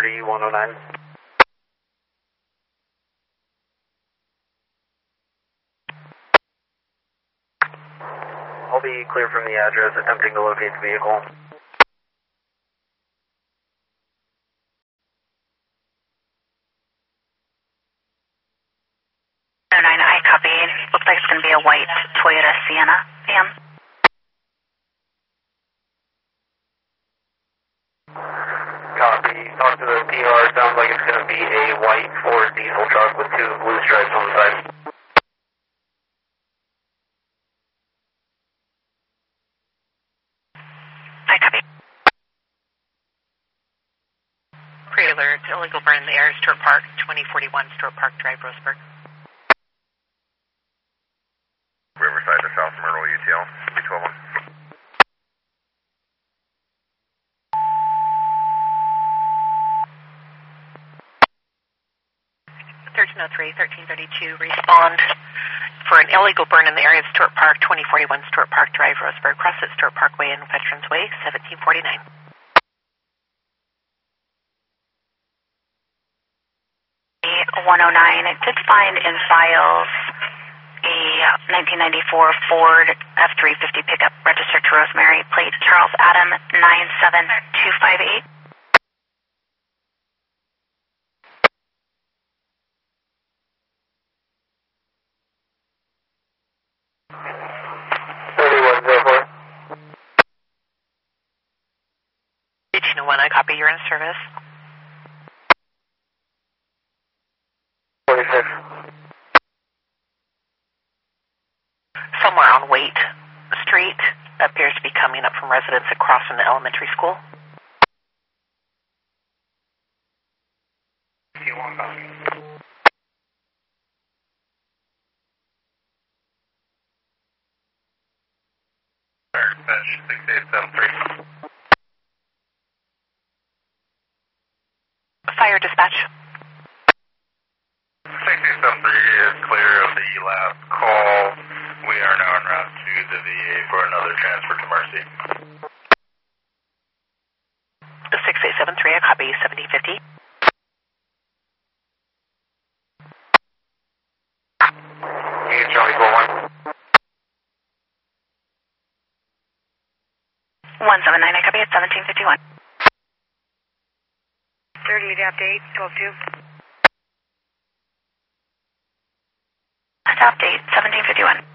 3109. I'll be clear from the address, attempting to locate the vehicle. 09, I copy. Looks like it's going to be a white Toyota Sienna van. Copy. Talk to the PR. Sounds like it's going to be a white Ford diesel truck with two blue stripes on the side. I copy. Pre-alert, illegal burn in the area, Stewart Park, 2041 Stewart Park Drive, Roseburg. Riverside to South Myrtle, UTL, B121. 1303, 1332, respond for an illegal burn in the area of Stewart Park, 2041 Stewart Park Drive, Roseburg. Cross at Stewart Parkway and Veterans Way, 1749. 109, I did find in files a 1994 Ford F-350 pickup registered to Rosemary, plate Charles Adam 97258. One, I copy. You're in service. 46. Somewhere on Waite Street, appears to be coming up from residents across from the elementary school. Fetch 6873. Fire dispatch. 6873 is clear of the last call. We are now en route to the VA for another transfer to Mercy. 6873, I copy. 1750. Charlie 41. 179, I copy at 1751. 30, adapt 8, 12-2. Adopt 8, 1751.